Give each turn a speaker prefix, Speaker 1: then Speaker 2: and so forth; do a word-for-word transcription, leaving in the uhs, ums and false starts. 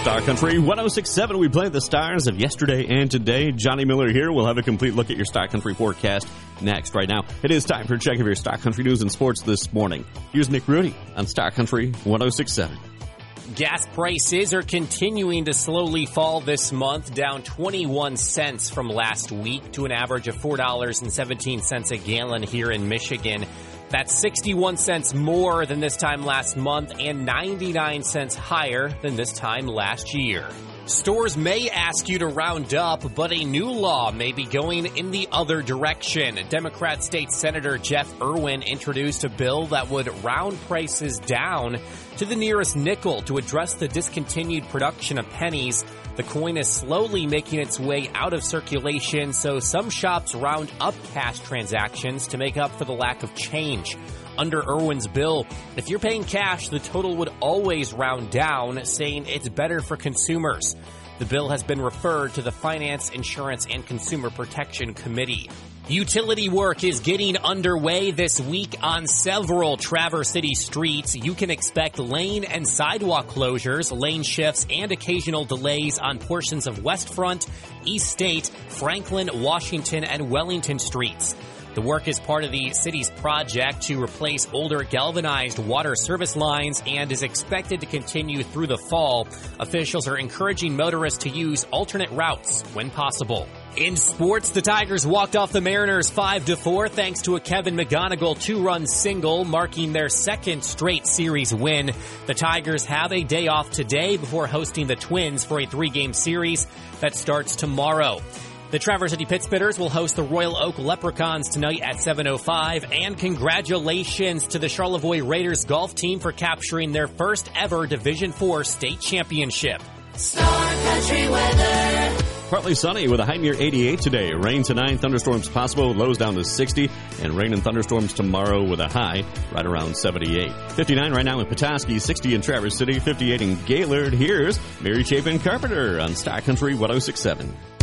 Speaker 1: Star Country one oh six point seven. We play the stars of yesterday and today. Johnny Miller here. We'll have a complete look at your Star Country forecast next. Right now, it is time for a check of your Star Country news and sports this morning. Here's Nick Rudy on Star Country one oh six point seven.
Speaker 2: Gas prices are continuing to slowly fall this month, down twenty-one cents from last week to an average of four dollars and seventeen cents a gallon here in Michigan. That's sixty-one cents more than this time last month and ninety-nine cents higher than this time last year. Stores may ask you to round up, but a new law may be going in the other direction. Democrat State Senator Jeff Irwin introduced a bill that would round prices down to the nearest nickel to address the discontinued production of pennies. The coin is slowly making its way out of circulation, so some shops round up cash transactions to make up for the lack of change. Under Irwin's bill, if you're paying cash, the total would always round down, saying it's better for consumers. The bill has been referred to the Finance, Insurance, and Consumer Protection Committee. Utility work is getting underway this week on several Traverse City streets. You can expect lane and sidewalk closures, lane shifts, and occasional delays on portions of West Front, East State, Franklin, Washington, and Wellington streets. The work is part of the city's project to replace older galvanized water service lines and is expected to continue through the fall. Officials are encouraging motorists to use alternate routes when possible. In sports, the Tigers walked off the Mariners five to four thanks to a Kevin McGonigal two-run single, marking their second straight series win. The Tigers have a day off today before hosting the Twins for a three-game series that starts tomorrow. The Traverse City Pittsburghers will host the Royal Oak Leprechauns tonight at seven oh five, and congratulations to the Charlevoix Raiders golf team for capturing their first ever Division four state championship.
Speaker 3: Star Country weather.
Speaker 1: Partly sunny with a high near eighty-eight today. Rain tonight, thunderstorms possible, lows down to sixty, and rain and thunderstorms tomorrow with a high right around seventy-eight. fifty-nine right now in Petoskey, sixty in Traverse City, fifty-eight in Gaylord. Here's Mary Chapin Carpenter on Star Country one oh six point seven.